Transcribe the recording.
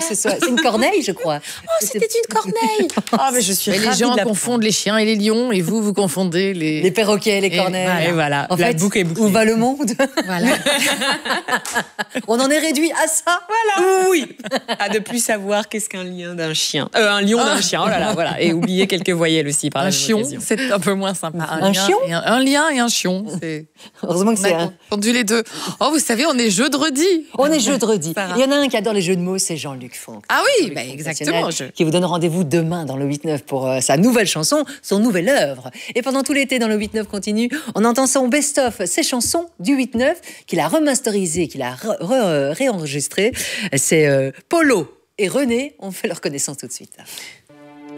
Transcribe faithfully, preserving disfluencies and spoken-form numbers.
ce soit. C'est une corneille, je crois. Oh, c'était une corneille. Ah, mais je suis ravie. Les gens de la confondent les chiens et les lions, et vous, vous confondez les... Les perroquets et les Et corneilles. voilà. Et voilà, En la fait, boucle est bouclée. où va le monde? Voilà. On en est réduit à ça. Voilà. Oui. À ne plus savoir qu'est-ce qu'un lien d'un chien. Euh, un lion d'un chien. Oh là là, voilà. Et oublier quelques voyelles aussi par la Un même chion, occasion. c'est un peu moins sympa. Un lien chion et un, un lien et un chion. C'est... Heureusement que On c'est a un... confondu les deux. Oh, vous savez, on est jeudi. On est jeudi. Sarah. Il y en a un qui adore les jeux de mots, c'est Jean-Luc Fonck. Ah oui, Jean-Luc bah Fonck exactement. National, Je... Qui vous donne rendez-vous demain dans le huit neuf pour euh, sa nouvelle chanson, son nouvelle œuvre. Et pendant tout l'été dans le huit neuf continue, on entend son best-of, ses chansons du huit neuf, qu'il a remasterisé, qu'il a re- re- réenregistré. C'est euh, Polo et René. On fait leur connaissance tout de suite.